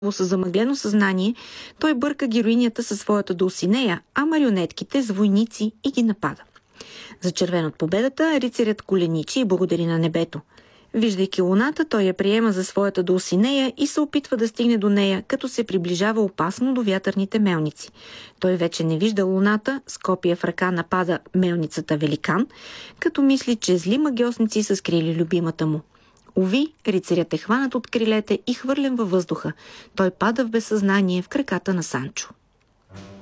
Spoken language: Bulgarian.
С замъглено съзнание, той бърка героинята със своята Дулсинея, а марионетките с войници и ги напада. Зачервен от победата, рицарят коленичи и благодари на небето. Виждайки луната, той я приема за своята Дулсинея и се опитва да стигне до нея, като се приближава опасно до вятърните мелници. Той вече не вижда луната, с копия в ръка напада мелницата Великан, като мисли, че зли магьосници са скрили любимата му. Уви, рицарят е хванат от крилете и хвърлен във въздуха. Той пада в безсъзнание в краката на Санчо.